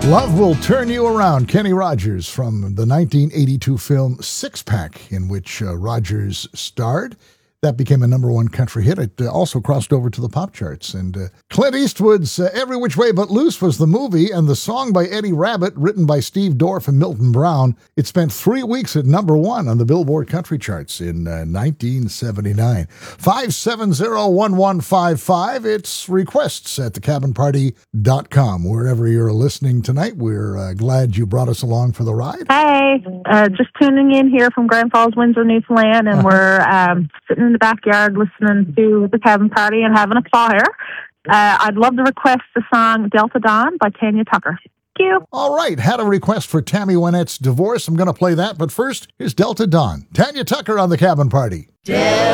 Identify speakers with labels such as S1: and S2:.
S1: Love Will Turn You Around, Kenny Rogers from the 1982 film Six Pack, in which Rogers starred. That became a number one country hit. It also crossed over to the pop charts. And Clint Eastwood's Every Which Way But Loose was the movie, and the song by Eddie Rabbitt, written by Steve Dorff and Milton Brown, it spent 3 weeks at number one on the Billboard country charts in 1979. 570-1155. It's requests at thecabinparty.com. Wherever you're listening tonight, we're glad you brought us along for the ride.
S2: Hey, just tuning in here from Grand Falls, Windsor, Newfoundland, and we're sitting in the backyard listening to the Cabin Party and having a fire. I'd love to request the song Delta Dawn by Tanya Tucker. Thank you.
S1: All right, had a request for Tammy Wynette's Divorce. I'm going to play that, but first, here's Delta Dawn. Tanya Tucker on the Cabin Party.